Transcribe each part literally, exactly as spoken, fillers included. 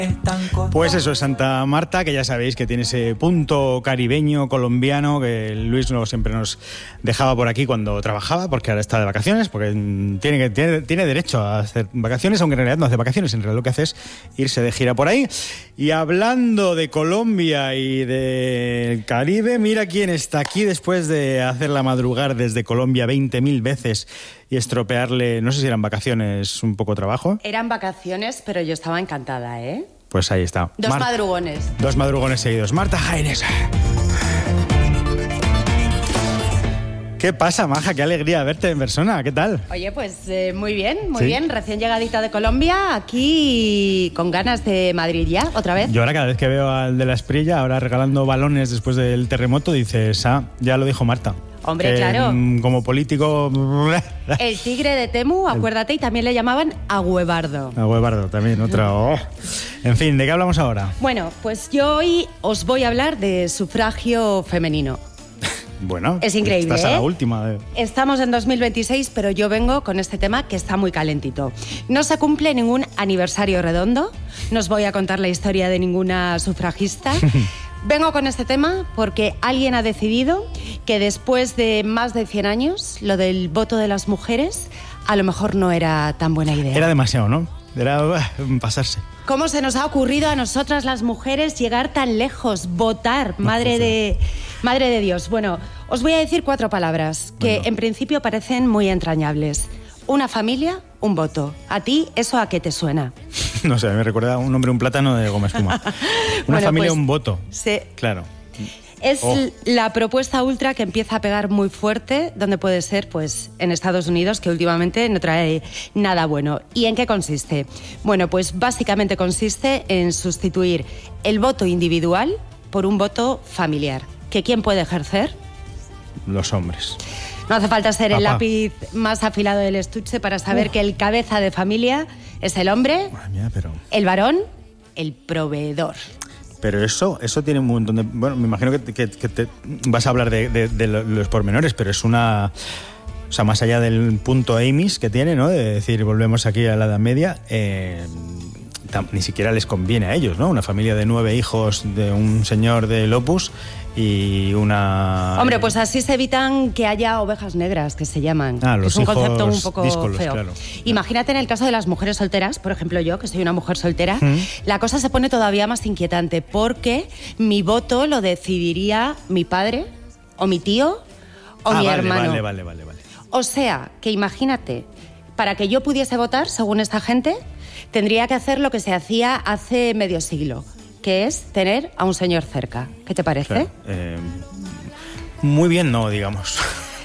Pues eso es Santa Marta, que ya sabéis que tiene ese punto caribeño, colombiano, que Luis no siempre nos dejaba por aquí cuando trabajaba, porque ahora está de vacaciones, porque tiene, que, tiene, tiene derecho a hacer vacaciones, aunque en realidad no hace vacaciones, en realidad lo que hace es irse de gira por ahí. Y hablando de Colombia y del Caribe, mira quién está aquí después de hacerla madrugar desde Colombia veinte mil veces y estropearle, no sé si eran vacaciones, un poco trabajo. Eran vacaciones, pero yo estaba encantada, ¿eh? Pues ahí está. Dos Mar- madrugones. Dos madrugones seguidos. Marta Jaénes. ¿Qué pasa, Maja? Qué alegría verte en persona. ¿Qué tal? Oye, pues eh, muy bien, muy ¿Sí? bien. Recién llegadita de Colombia, aquí con ganas de Madrid ya, otra vez. Yo ahora cada vez que veo al de la Esprilla, ahora regalando balones después del terremoto, dices, ah, ya lo dijo Marta. Hombre, que, claro. Como político... El tigre de Temu, acuérdate, y también le llamaban Agüebardo. Agüebardo también, otra... Oh. En fin, ¿de qué hablamos ahora? Bueno, pues yo hoy os voy a hablar de sufragio femenino. Bueno, es increíble, estás a ¿eh? la última. De... Estamos en dos mil veintiséis, pero yo vengo con este tema que está muy calentito. No se cumple ningún aniversario redondo, no os voy a contar la historia de ninguna sufragista. Vengo con este tema porque alguien ha decidido que después de más de cien años, lo del voto de las mujeres a lo mejor no era tan buena idea. Era demasiado, ¿no? Era uh, pasarse. ¿Cómo se nos ha ocurrido a nosotras las mujeres llegar tan lejos, votar, madre de, madre de Dios? Bueno, os voy a decir cuatro palabras que bueno. en principio parecen muy entrañables. Una familia, un voto. ¿A ti eso a qué te suena? No sé, me recuerda a un hombre, un plátano de goma espuma. Una bueno, familia, pues, un voto. Sí. Claro. Es oh. la propuesta ultra que empieza a pegar muy fuerte, donde puede ser pues en Estados Unidos, que últimamente no trae nada bueno. ¿Y en qué consiste? Bueno, pues básicamente consiste en sustituir el voto individual por un voto familiar. ¿Que quién puede ejercer? Los hombres. No hace falta ser Papá. el lápiz más afilado del estuche para saber uh. que el cabeza de familia es el hombre, mía, pero... el varón, el proveedor. Pero eso, eso tiene un montón de... Bueno, me imagino que, que, que te vas a hablar de, de, de los pormenores, pero es una... O sea, más allá del punto Amis que tiene, ¿no? De decir, volvemos aquí a la Edad Media, eh, ni siquiera les conviene a ellos, ¿no? Una familia de nueve hijos de un señor del Opus y una... Hombre, pues así se evitan que haya ovejas negras, que se llaman. Ah, los es un hijos concepto un poco díscolos, feo. Claro. Imagínate en el caso de las mujeres solteras, por ejemplo yo, que soy una mujer soltera, ¿Mm? la cosa se pone todavía más inquietante porque mi voto lo decidiría mi padre o mi tío o ah, mi vale, hermano. Vale, vale, vale, vale. O sea, que imagínate, para que yo pudiese votar, según esta gente, tendría que hacer lo que se hacía hace medio siglo, que es tener a un señor cerca. ¿Qué te parece? Claro, eh, muy bien, no, digamos.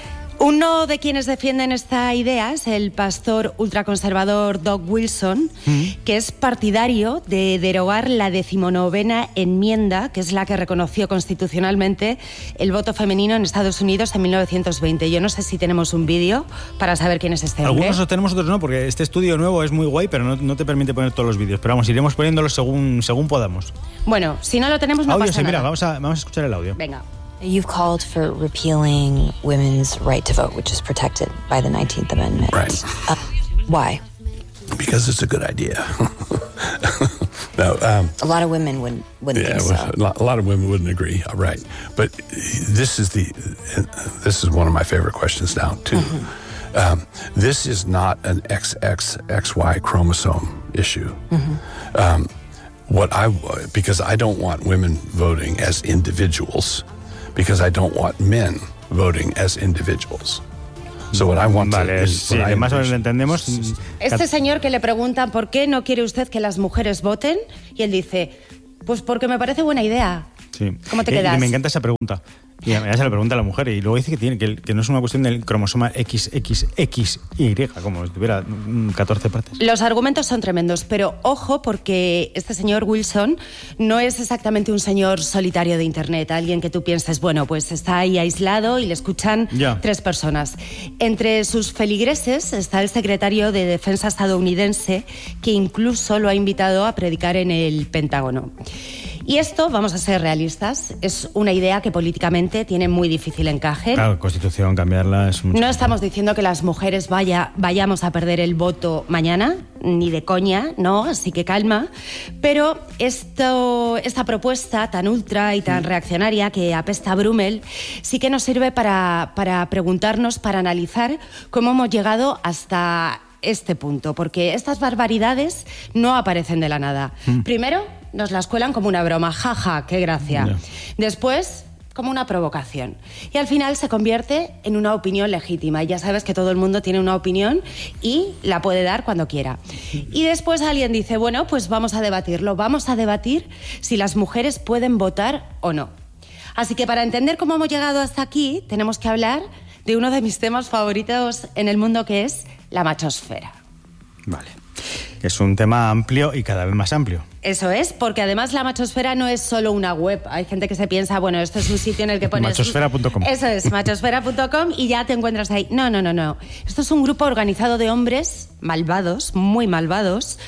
Uno de quienes defienden esta idea es el pastor ultraconservador Doug Wilson, ¿Mm? que es partidario de derogar la decimonovena enmienda, que es la que reconoció constitucionalmente el voto femenino en Estados Unidos en mil novecientos veinte. Yo no sé si tenemos un vídeo para saber quién es este hombre. Algunos lo tenemos, otros no, porque este estudio nuevo es muy guay, pero no, no te permite poner todos los vídeos. Pero vamos, iremos poniéndolos según, según podamos. Bueno, si no lo tenemos no audio, pasa sí, nada. Mira, vamos a, vamos a escuchar el audio. Venga. You've called for repealing women's right to vote, which is protected by the nineteenth Amendment. Right. Uh, why? Because it's a good idea. no, um, a lot of women wouldn't, wouldn't yeah, think so. A lot, a lot of women wouldn't agree. Right. But this is the this is one of my favorite questions now too. Mm-hmm. Um, this is not an X X X Y chromosome issue. Mm-hmm. Um, What I because I don't want women voting as individuals, because I don't want men voting as individuals. So what I want vale, to is, sí, más o menos lo entendemos. Este señor que le preguntan por qué no quiere usted que las mujeres voten y él dice, pues porque me parece buena idea. Sí. ¿Cómo te y, quedas? Y me encanta esa pregunta. Y ya se lo pregunta a la mujer y luego dice que tiene que, que no es una cuestión del cromosoma equis equis equis y, como si tuviera catorce partes. Los argumentos son tremendos, pero ojo porque este señor Wilson no es exactamente un señor solitario de internet, alguien que tú pienses, bueno, pues está ahí aislado y le escuchan ya. tres personas. Entre sus feligreses está el secretario de Defensa estadounidense, que incluso lo ha invitado a predicar en el Pentágono. Y esto, vamos a ser realistas, es una idea que políticamente tiene muy difícil encaje. Claro, Constitución, cambiarla es mucho. No estamos diciendo que las mujeres vaya, vayamos a perder el voto mañana, ni de coña, ¿no? Así que calma. Pero esto, esta propuesta tan ultra y tan reaccionaria que apesta a Brumel sí que nos sirve para, para preguntarnos, para analizar cómo hemos llegado hasta este punto, porque estas barbaridades no aparecen de la nada. Mm. Primero, nos las cuelan como una broma, jaja, qué gracia. Yeah. Después, como una provocación. Y al final se convierte en una opinión legítima. Y ya sabes que todo el mundo tiene una opinión y la puede dar cuando quiera. Y después alguien dice, bueno, pues vamos a debatirlo. Vamos a debatir si las mujeres pueden votar o no. Así que para entender cómo hemos llegado hasta aquí, tenemos que hablar de uno de mis temas favoritos en el mundo, que es la machosfera. Vale. Es un tema amplio y cada vez más amplio. Eso es, porque además la machosfera no es solo una web. Hay gente que se piensa, bueno, esto es un sitio en el que pones... machosfera punto com. Eso es, machosfera punto com y ya te encuentras ahí. No, no, no, no. Esto es un grupo organizado de hombres malvados, muy malvados,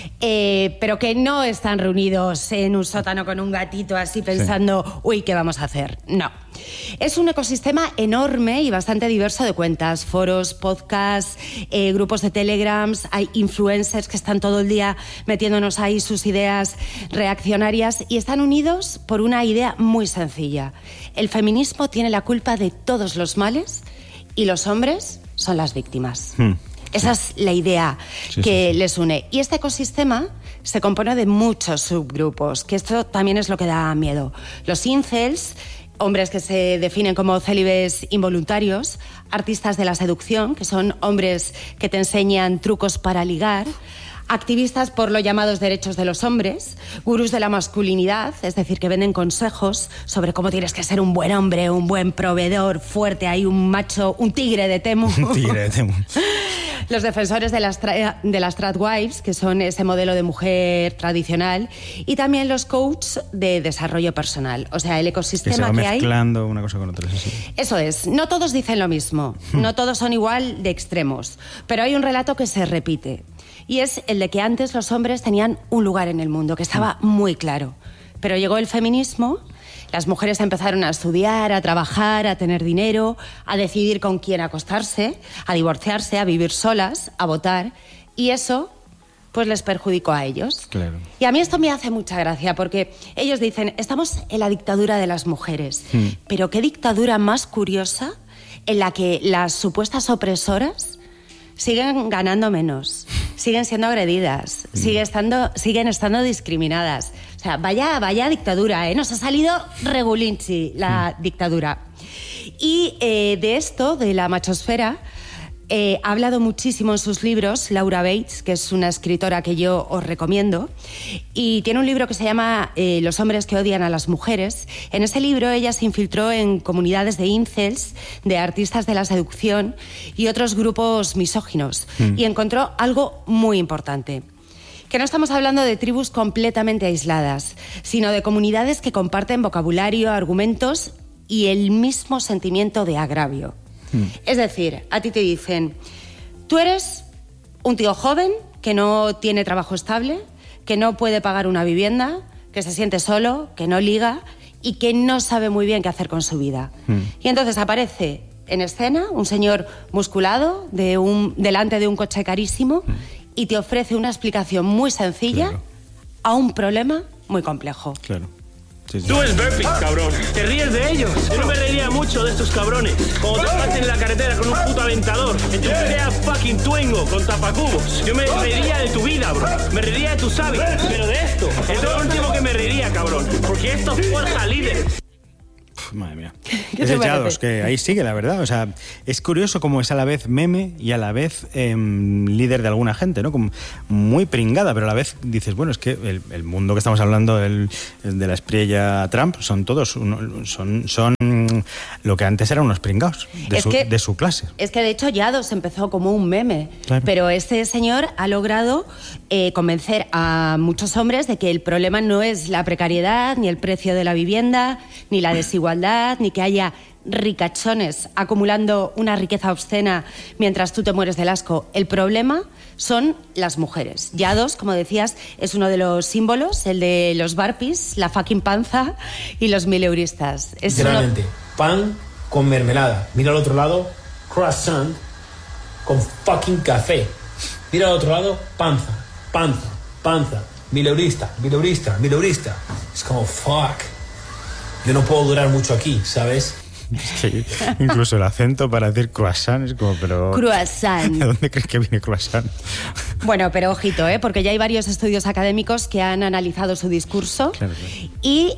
eh, pero que no están reunidos en un sótano con un gatito así pensando, sí. uy, ¿qué vamos a hacer? No. Es un ecosistema enorme y bastante diverso de cuentas, foros, podcasts, eh, grupos de telegrams, hay influencers que están todo el día metiéndonos ahí sus ideas reaccionarias y están unidos por una idea muy sencilla. El feminismo tiene la culpa de todos los males y los hombres son las víctimas. Hmm. Esa es la idea sí, que sí, sí. les une. Y este ecosistema se compone de muchos subgrupos, que esto también es lo que da miedo. Los incels, hombres que se definen como célibes involuntarios, artistas de la seducción, que son hombres que te enseñan trucos para ligar, activistas por los llamados derechos de los hombres, gurús de la masculinidad, es decir, que venden consejos sobre cómo tienes que ser un buen hombre, un buen proveedor, fuerte, hay un macho, un tigre de Temu. Un tigre de Temu. Los defensores de las, tra- de las tradwives, que son ese modelo de mujer tradicional, y también los coaches de desarrollo personal. O sea, el ecosistema que, se va que hay... mezclando una cosa con otra. Sí. Eso es. No todos dicen lo mismo. No todos son igual de extremos. Pero hay un relato que se repite. Y es el de que antes los hombres tenían un lugar en el mundo, que estaba muy claro. Pero llegó el feminismo, las mujeres empezaron a estudiar, a trabajar, a tener dinero, a decidir con quién acostarse, a divorciarse, a vivir solas, a votar. Y eso, pues les perjudicó a ellos. Claro. Y a mí esto me hace mucha gracia, porque ellos dicen, estamos en la dictadura de las mujeres. Hmm. Pero qué dictadura más curiosa en la que las supuestas opresoras siguen ganando menos, siguen siendo agredidas, mm. sigue estando, siguen estando discriminadas. O sea, vaya, vaya dictadura, ¿eh? Nos ha salido regulinchi la mm. dictadura. Y eh, de esto, de la machosfera, eh, ha hablado muchísimo en sus libros Laura Bates, que es una escritora que yo os recomiendo, y tiene un libro que se llama eh, Los hombres que odian a las mujeres. En ese libro ella se infiltró en comunidades de incels, de artistas de la seducción y otros grupos misóginos, mm. y encontró algo muy importante. Que no estamos hablando de tribus completamente aisladas, sino de comunidades que comparten vocabulario, argumentos y el mismo sentimiento de agravio. Es decir, a ti te dicen, tú eres un tío joven que no tiene trabajo estable, que no puede pagar una vivienda, que se siente solo, que no liga y que no sabe muy bien qué hacer con su vida. Mm. Y entonces aparece en escena un señor musculado de un, delante de un coche carísimo mm. y te ofrece una explicación muy sencilla claro. a un problema muy complejo. Claro. Sí, sí. Tú eres burping, cabrón. Te ríes de ellos. Yo no me reiría mucho de estos cabrones. Como te pasen en la carretera con un puto aventador. Entre un idea fucking tuengo con tapacubos. Yo me reiría de tu vida, bro. Me reiría de tus hábitos. Pero de esto, es lo último que me reiría, cabrón. Porque esto forja líderes. Madre mía. Es de Yados, que ahí sigue, la verdad. O sea, es curioso cómo es a la vez meme y a la vez eh, líder de alguna gente, ¿no? Como muy pringada, pero a la vez dices, bueno, es que el, el mundo que estamos hablando, el, el de la espriella Trump, son todos, son, son lo que antes eran unos pringados de, su, que, de su clase. Es que de hecho Yados empezó como un meme, claro. pero este señor ha logrado eh, convencer a muchos hombres de que el problema no es la precariedad, ni el precio de la vivienda, ni la desigualdad, ni que haya ricachones acumulando una riqueza obscena mientras tú te mueres del asco. El problema son las mujeres. Yados, como decías, es uno de los símbolos, el de los barpees, la fucking panza y los mileuristas. Es Literalmente, uno... pan con mermelada. Mira al otro lado, croissant con fucking café. Mira al otro lado, panza, panza, panza. Mileurista, mileurista, mileurista. Es como, fuck. Yo no puedo durar mucho aquí, ¿sabes? Sí, incluso el acento para decir croissant es como, pero... Croissant. ¿De dónde crees que viene croissant? Bueno, pero ojito, ¿eh? Porque ya hay varios estudios académicos que han analizado su discurso Claro, claro. y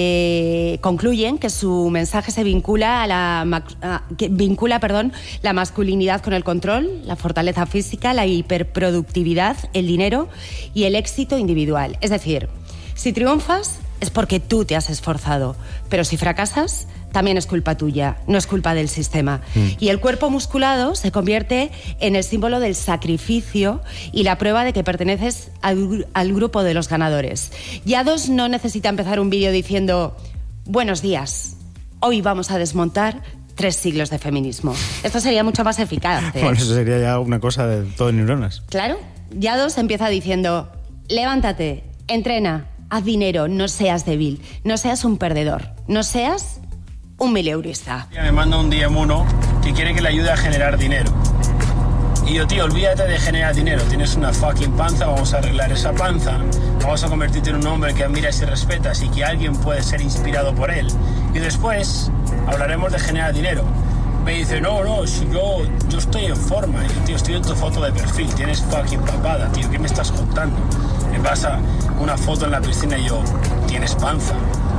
eh, concluyen que su mensaje se vincula a la a, que vincula, perdón, la masculinidad con el control, la fortaleza física, la hiperproductividad, el dinero y el éxito individual. Es decir, si triunfas es porque tú te has esforzado, pero si fracasas también es culpa tuya, no es culpa del sistema. Mm. Y el cuerpo musculado se convierte en el símbolo del sacrificio y la prueba de que perteneces al, al grupo de los ganadores. Yados no necesita empezar un vídeo diciendo buenos días, hoy vamos a desmontar tres siglos de feminismo. Esto sería mucho más eficaz, ¿eh? Bueno, eso sería ya una cosa de todo neuronas. Claro. Yados empieza diciendo levántate, entrena, haz dinero, no seas débil, no seas un perdedor, no seas un mileurista. Me manda un D M uno que quiere que le ayude a generar dinero. Y yo, tío, olvídate de generar dinero. Tienes una fucking panza, vamos a arreglar esa panza. Vamos a convertirte en un hombre que admiras y respetas y que alguien puede ser inspirado por él. Y después hablaremos de generar dinero. Me dice, no, no, si yo, yo estoy en forma. Y yo, tío, estoy en tu foto de perfil. Tienes fucking papada, tío. ¿Qué me estás contando? Me pasa una foto en la piscina y yo, tienes panza.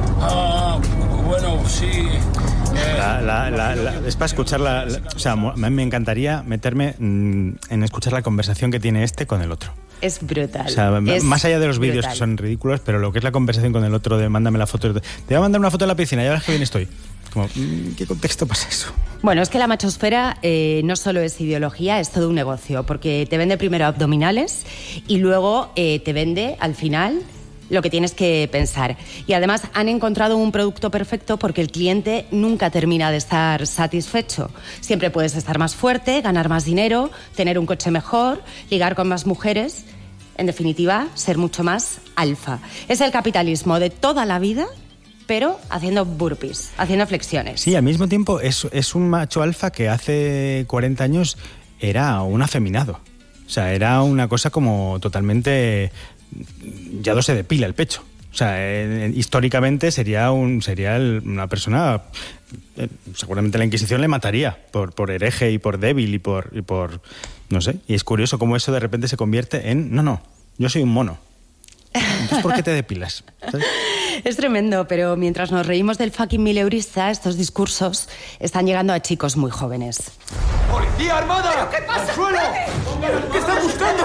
Ah, bueno, sí. Eh, La, la, la, la, es para escuchar la, la... O sea, a mí me encantaría meterme mmm, en escuchar la conversación que tiene este con el otro. Es brutal. O sea, es más allá de los vídeos brutal. que son ridículos, pero lo que es la conversación con el otro de mándame la foto. Te voy a mandar una foto de la piscina, ya verás que bien estoy. Como, ¿en qué contexto pasa eso? Bueno, es que la machosfera eh, no solo es ideología, es todo un negocio, porque te vende primero abdominales y luego eh, te vende, al final, lo que tienes que pensar. Y además han encontrado un producto perfecto porque el cliente nunca termina de estar satisfecho. Siempre puedes estar más fuerte, ganar más dinero, tener un coche mejor, ligar con más mujeres. En definitiva, ser mucho más alfa. Es el capitalismo de toda la vida, pero haciendo burpees, haciendo flexiones. Sí, al mismo tiempo es, es un macho alfa que hace cuarenta años era un afeminado. O sea, era una cosa como totalmente... Ya no se depila el pecho. O sea, eh, históricamente sería un sería el, una persona... Eh, seguramente la Inquisición le mataría por, por hereje y por débil y por, y por... No sé. Y es curioso cómo eso de repente se convierte en... No, no, yo soy un mono. Entonces, ¿por qué te depilas? ¿Sabes? Es tremendo, pero mientras nos reímos del fucking mileurista, estos discursos están llegando a chicos muy jóvenes. ¡Policía armada! ¿Pero qué pasa? ¡Al suelo! ¡Freddy! ¿Qué están buscando?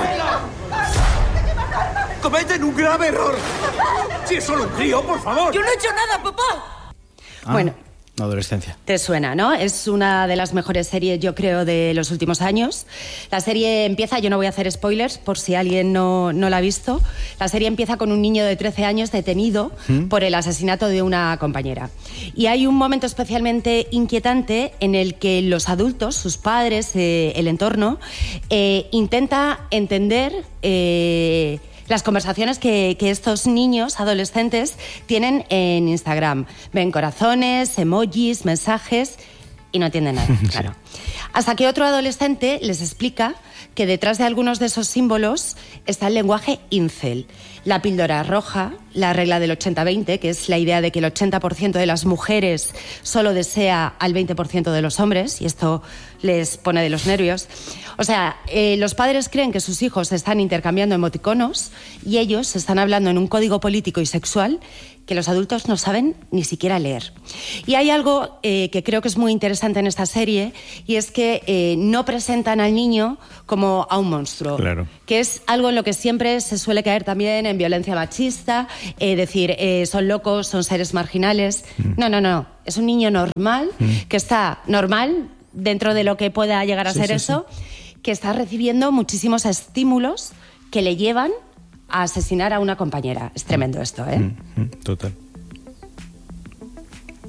¡Cometen un grave error! ¡Si es solo un crío, por favor! ¡Yo no he hecho nada, papá! Ah, Bueno. Adolescencia. Te suena, ¿no? Es una de las mejores series, yo creo, de los últimos años. La serie empieza, yo no voy a hacer spoilers por si alguien no, no la ha visto. La serie empieza con un niño de trece años detenido ¿Mm? por el asesinato de una compañera. Y hay un momento especialmente inquietante en el que los adultos, sus padres, eh, el entorno, eh, intenta entender... Eh, las conversaciones que, que estos niños, adolescentes, tienen en Instagram. Ven corazones, emojis, mensajes y no entienden nada, claro. Hasta que otro adolescente les explica que detrás de algunos de esos símbolos está el lenguaje incel. La píldora roja, la regla del ochenta veinte, que es la idea de que el ochenta por ciento de las mujeres solo desea al veinte por ciento de los hombres, y esto les pone de los nervios. O sea, eh, los padres creen que sus hijos están intercambiando emoticonos y ellos están hablando en un código político y sexual que los adultos no saben ni siquiera leer. Y hay algo eh, que creo que es muy interesante en esta serie, y es que eh, no presentan al niño como a un monstruo. Claro. Que es algo en lo que siempre se suele caer también en violencia machista, eh, decir, eh, son locos, son seres marginales. Mm. No, no, no. Es un niño normal, mm. que está normal dentro de lo que pueda llegar a sí, ser sí, eso, sí. que está recibiendo muchísimos estímulos que le llevan a asesinar a una compañera. Es tremendo esto, ¿eh? Mm, mm, total.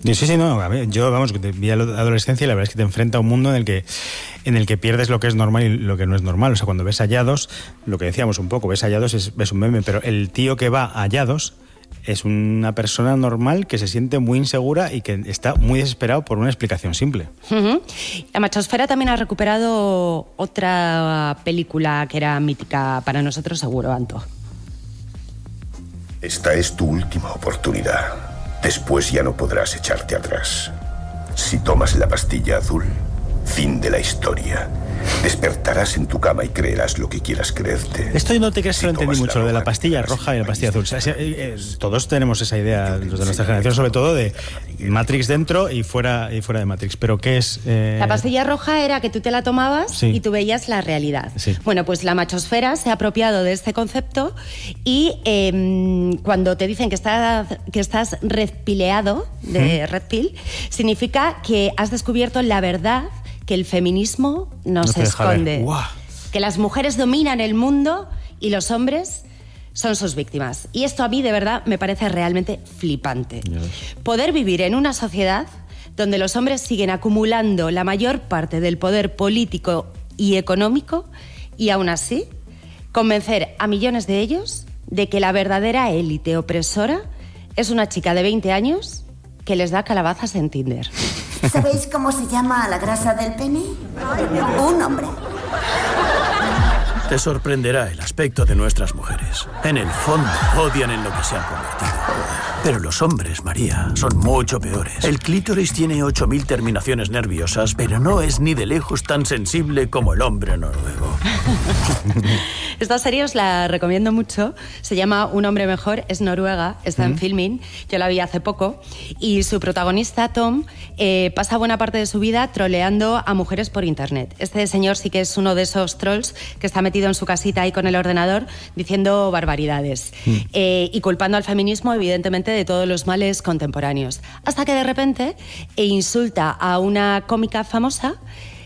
Sí, sí, no, a ver, yo, vamos, que vi a la adolescencia y la verdad es que te enfrenta a un mundo en el que en el que pierdes lo que es normal y lo que no es normal. O sea, cuando ves Hallados, lo que decíamos un poco, ves Hallados, es, ves un meme, pero el tío que va a Hallados es una persona normal que se siente muy insegura y que está muy desesperado por una explicación simple. Uh-huh. La Machosfera también ha recuperado otra película que era mítica para nosotros, seguro, Anto. Esta es tu última oportunidad. Después ya no podrás echarte atrás. Si tomas la pastilla azul, fin de la historia. Despertarás en tu cama y creerás lo que quieras creerte. Esto no te crees que Si lo entendí tomas mucho, lo de la pastilla roja y la pastilla azul. O sea, eh, eh, todos tenemos esa idea, los de nuestra generación, sobre todo, de Matrix dentro y fuera, y fuera de Matrix. ¿Pero qué es? Eh... La pastilla roja era que tú te la tomabas Sí. y tú veías la realidad. Sí. Bueno, pues la Machosfera se ha apropiado de este concepto y eh, cuando te dicen que estás, que estás redpileado, de red pill, significa que has descubierto la verdad que el feminismo no, No se te deja ver. esconde. Guau. Que las mujeres dominan el mundo y los hombres son sus víctimas. Y esto a mí, de verdad, me parece realmente flipante. Ya ves. Poder vivir en una sociedad donde los hombres siguen acumulando la mayor parte del poder político y económico y aún así convencer a millones de ellos de que la verdadera élite opresora es una chica de veinte años que les da calabazas en Tinder. ¿Sabéis cómo se llama la grasa del pene? Un hombre. Te sorprenderá el aspecto de nuestras mujeres. En el fondo, odian en lo que se han convertido. Pero los hombres, María, son mucho peores. El clítoris tiene ocho mil terminaciones nerviosas, pero no es ni de lejos tan sensible como el hombre noruego. Esta serie os la recomiendo mucho. Se llama Un hombre mejor, es noruega, está en Filmin. Yo la vi hace poco. Y su protagonista, Tom, eh, pasa buena parte de su vida troleando a mujeres por internet. Este señor sí que es uno de esos trolls que está metido en su casita ahí con el ordenador diciendo barbaridades. Mm. Eh, y culpando al feminismo, evidentemente, de todos los males contemporáneos. Hasta que de repente eh, insulta a una cómica famosa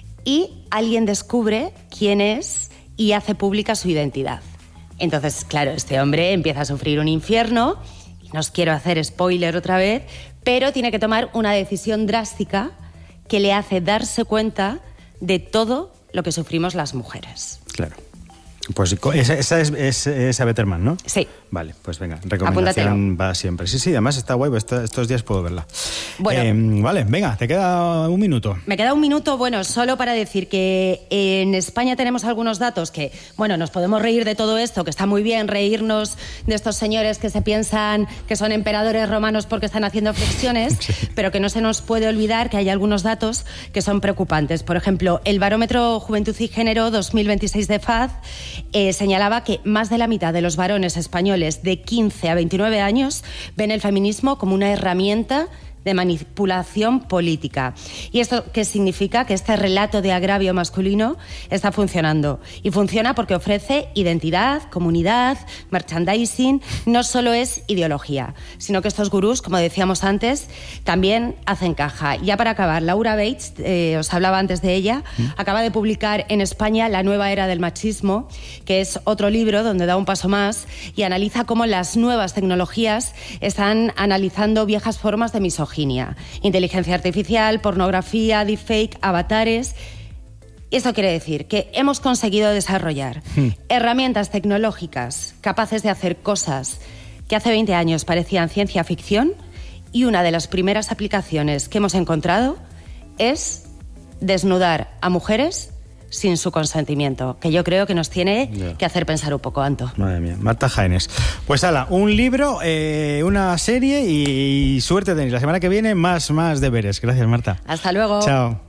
y alguien descubre quién es y hace pública su identidad. Entonces, claro, este hombre empieza a sufrir un infierno, y no os quiero hacer spoiler otra vez, pero tiene que tomar una decisión drástica que le hace darse cuenta de todo lo que sufrimos las mujeres. Claro. Pues esa, esa es, es, es Ave Terman, ¿no? Sí. Vale, pues venga, recomendación va siempre. Sí, sí, además está guay, esta, estos días puedo verla. Bueno. Eh, vale, venga, te queda un minuto. Me queda un minuto, bueno, solo para decir que en España tenemos algunos datos que, bueno, nos podemos reír de todo esto, que está muy bien reírnos de estos señores que se piensan que son emperadores romanos porque están haciendo flexiones, sí. Pero que no se nos puede olvidar que hay algunos datos que son preocupantes. Por ejemplo, el Barómetro Juventud y Género dos mil veintiséis de F A D eh, señalaba que más de la mitad de los varones españoles de quince a veintinueve años ven el feminismo como una herramienta de manipulación política. ¿Y esto qué significa? Que este relato de agravio masculino está funcionando. Y funciona porque ofrece identidad, comunidad, merchandising. No solo es ideología, sino que estos gurús, como decíamos antes, también hacen caja. Ya para acabar, Laura Bates, eh, os hablaba antes de ella, ¿Mm? acaba de publicar en España La nueva era del machismo, que es otro libro donde da un paso más y analiza cómo las nuevas tecnologías están analizando viejas formas de misoginia. Inteligencia artificial, pornografía, deepfake, avatares. Y esto quiere decir que hemos conseguido desarrollar hmm. herramientas tecnológicas capaces de hacer cosas que hace veinte años parecían ciencia ficción, y una de las primeras aplicaciones que hemos encontrado es desnudar a mujeres sin su consentimiento, que yo creo que nos tiene yeah. que hacer pensar un poco, Anto. Madre mía, Marta Jaénes. Pues ala, un libro, eh, una serie y, y suerte tenéis. La semana que viene más, más deberes. Gracias, Marta. Hasta luego. Chao.